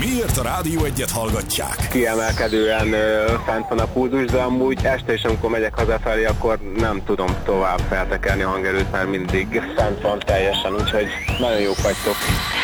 Miért a Rádió Egyet hallgatják? Kiemelkedően fent van a pulzus, de amúgy este is, amikor megyek hazafelé, akkor nem tudom tovább feltekerni a hangerőt, mert mindig fent van teljesen, úgyhogy nagyon jók vagytok.